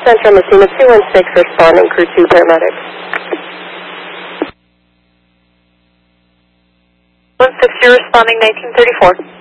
Central Messina 216 responding, crew 2 paramedics. 160 responding 1934.